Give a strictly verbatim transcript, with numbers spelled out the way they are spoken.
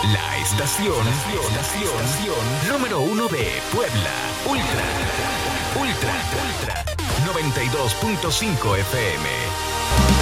La estación, estación número uno de Puebla. Ultra, Ultra, Ultra, noventa y dos punto cinco F M.